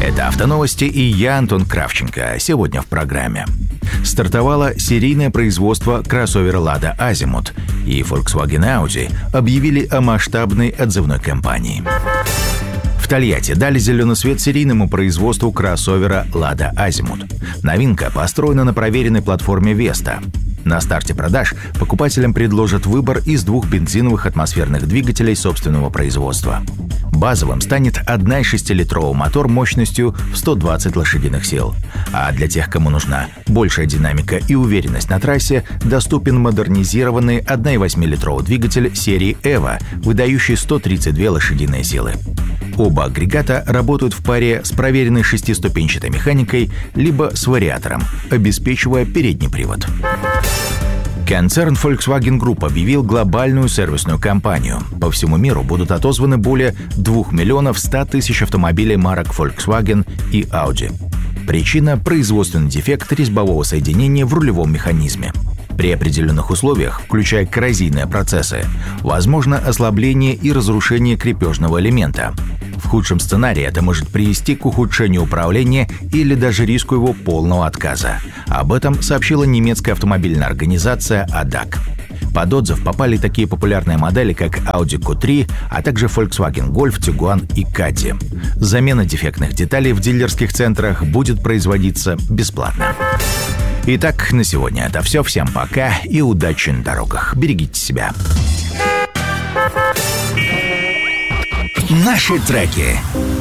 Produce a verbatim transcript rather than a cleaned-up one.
Это «Автоновости» и я, Антон Кравченко. Сегодня в программе. Стартовало серийное производство кроссовера «Лада Азимут», и Volkswagen и Audi объявили о масштабной отзывной кампании. В Тольятти дали зеленый свет серийному производству кроссовера «Лада Азимут». Новинка построена на проверенной платформе «Веста». На старте продаж покупателям предложат выбор из двух бензиновых атмосферных двигателей собственного производства. Базовым станет один и шесть литровый мотор мощностью в сто двадцать лошадиных сил. А для тех, кому нужна большая динамика и уверенность на трассе, доступен модернизированный один и восемь литровый двигатель серии «Эва», выдающий сто тридцать две лошадиные силы. Оба агрегата работают в паре с проверенной шестиступенчатой механикой либо с вариатором, обеспечивая передний привод. Концерн Volkswagen Group объявил глобальную сервисную кампанию. По всему миру будут отозваны более двух миллионов ста тысяч автомобилей марок Volkswagen и Audi. Причина – производственный дефект резьбового соединения в рулевом механизме. При определенных условиях, включая коррозийные процессы, возможно ослабление и разрушение крепежного элемента. В худшем сценарии это может привести к ухудшению управления или даже риску его полного отказа. Об этом сообщила немецкая автомобильная организация эй ди эй си. Под отзыв попали такие популярные модели, как Audi кью три, а также Volkswagen Golf, Tiguan и Caddy. Замена дефектных деталей в дилерских центрах будет производиться бесплатно. Итак, на сегодня это все. Всем пока и удачи на дорогах. Берегите себя. Наши треки.